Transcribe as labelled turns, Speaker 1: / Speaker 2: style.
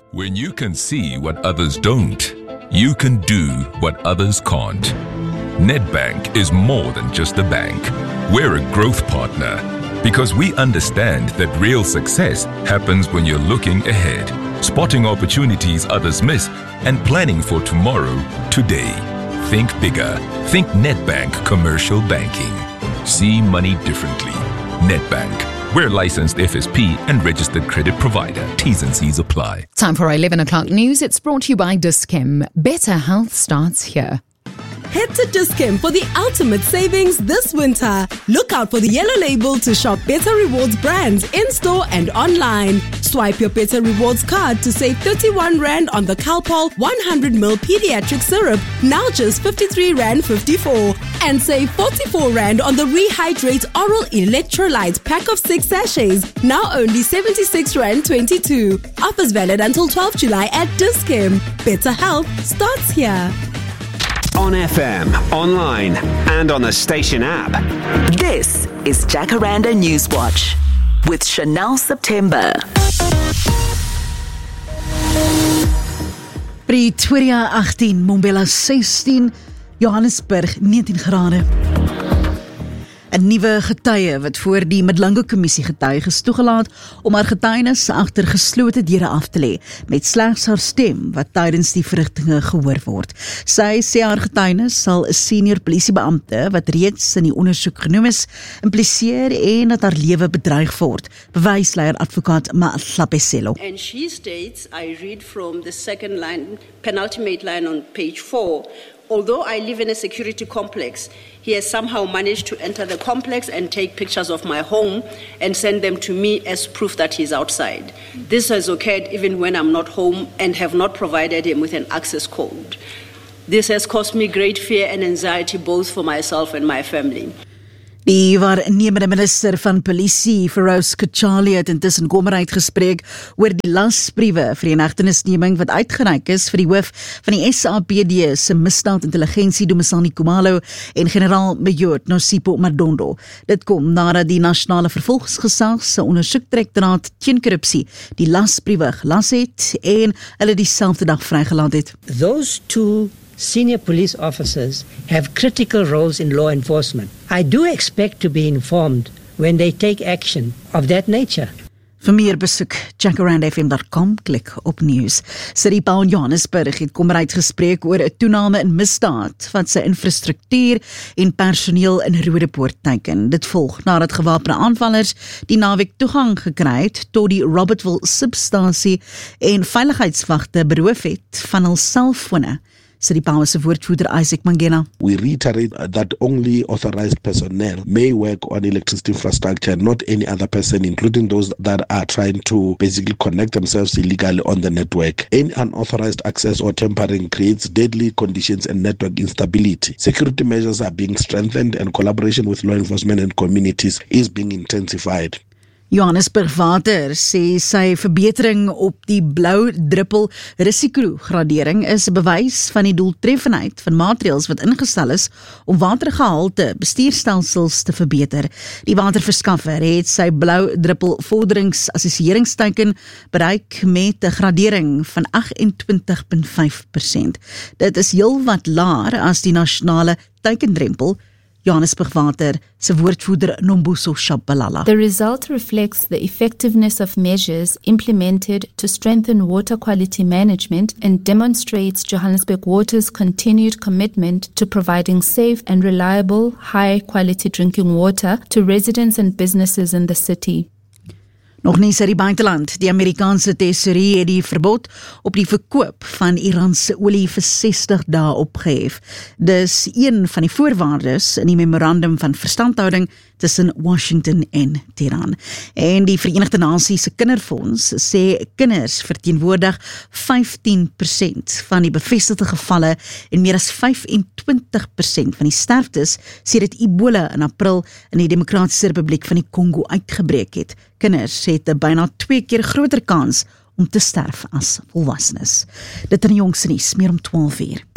Speaker 1: When you can see what others don't, you can do what others can't. Nedbank is more than just a bank. We're a growth partner because we understand that real success happens when you're looking ahead, spotting opportunities others miss, and planning for tomorrow, today. Think bigger. Think Nedbank Commercial Banking. See money differently. Nedbank. We're licensed FSP and registered credit provider. T's and C's apply.
Speaker 2: Time for our 11 o'clock news. It's brought to you by Dis-Chem. Better health starts here.
Speaker 3: Head to Dis-Chem for the ultimate savings this winter. Look out for the yellow label to shop Better Rewards brands in-store and online. Swipe your Better Rewards card to save 31 Rand on the Calpol 100ml pediatric syrup, now just 53 Rand 54. And save 44 Rand on the Rehydrate Oral Electrolyte pack of 6 sachets, now only 76 Rand 22. Offers valid until 12 July at Dis-Chem. Better health starts here.
Speaker 4: On FM, online, and on the station app.
Speaker 5: This is Jacaranda Newswatch with Chanel September.
Speaker 6: Pretoria 18, Mbombela 16, Johannesburg 19 grade. 'n Nuwe getuie wat voor die Madlingo-kommissie getuig is toegelaat om haar getuienis agter geslote deure af te lê, met slegs haar stem wat tydens die verrigtinge gehoor word. Sy sê haar getuienis sal 'n senior polisiebeampte wat reeds in die ondersoek genoem is, impliseer en dat haar lewe bedreig word, bewysleier advokaat Mahlapeselo.
Speaker 7: And she states, I read from the second line, penultimate line on page 4, although I live in a security complex, he has somehow managed to enter the complex and take pictures of my home and send them to me as proof that he's outside. This has occurred even when I'm not home and have not provided him with an access code. This has caused me great fear and anxiety both for myself and my family.
Speaker 6: Die waarnemende minister van polisie, Feroz Kachali, het intussen kommerheid gespreek oor die lasbriewe vir die inhegtenisneming wat uitgereik is vir die hoof van die SAPD se misdaadintelligensie Dumisani Khumalo en generaal-majoor Nosipho Madondo. Dit kom nadat die nasionale vervolgingsgesag se ondersoekdirektoraat teen korrupsie die lasbriewe gelas het en hulle dieselfde dag vrygelaat het.
Speaker 8: Those two senior police officers have critical roles in law enforcement. I do expect to be informed when they take action of that nature.
Speaker 6: Vir meer besoek jacarandafm.com, klik op nuus. City Paul in Johannesburg het kommerheid gespreek oor 'n toename in misdaad wat sy infrastruktuur en personeel in Roodepoort teiken. Dit volg nadat gewapende aanvallers die naweek toegang gekry het tot die Robertville substasie en veiligheidswagte beroof het van hul selfone. City Power se woordvoerder Isaac Mangena.
Speaker 9: We reiterate that only authorized personnel may work on electricity infrastructure, not any other person, including those that are trying to basically connect themselves illegally on the network. Any unauthorized access or tampering creates deadly conditions and network instability. Security measures are being strengthened and collaboration with law enforcement and communities is being intensified.
Speaker 6: Johannesburg Water sê sy verbetering op die blou druppel risikogradering is 'n bewys van die doeltreffendheid van maatreëls wat ingestel is om watergehalte bestuurstelsels te verbeter. Die waterverskaffer het sy blou druppel vorderingsassesseringsteiken bereik met 'n gradering van 28.5%. Dit is heelwat laer as die nasionale teikendrempel. Johannesburg Water se woordvoerder Nombuso Shabalala.
Speaker 10: The result reflects the effectiveness of measures implemented to strengthen water quality management and demonstrates Johannesburg Water's continued commitment to providing safe and reliable, high-quality drinking water to residents and businesses in the city.
Speaker 6: Nog nie sy die buiteland. Die Amerikaanse tesourier het die verbod op die verkoop van Iranse olie vir 60 dae opgehef. Dis een van die voorwaardes in die memorandum van verstandhouding tussen Washington en Teheran. En die Verenigde Nasies se Kinderfonds sê kinders verteenwoordig 15% van die bevestigde gevalle en meer as 25% van die sterftes sedert Ebola in April in die Demokratiese Republiek van die Kongo uitgebreek het. Kinders het 'n byna 2 keer groter kans om te sterf as volwassenes. Dit in die jongste nuus, meer om 12 uur.